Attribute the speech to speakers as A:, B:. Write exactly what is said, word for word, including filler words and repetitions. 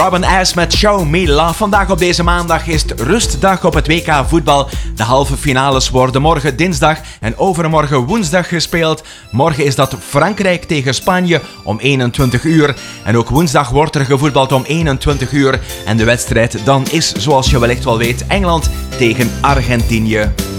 A: Robin S. met Show Me Love. Vandaag op deze maandag is het rustdag op het W K voetbal. De halve finales worden morgen dinsdag en overmorgen woensdag gespeeld. Morgen is dat Frankrijk tegen Spanje om eenentwintig uur. En ook woensdag wordt er gevoetbald om eenentwintig uur. En de wedstrijd dan is, zoals je wellicht wel weet, Engeland tegen Argentinië.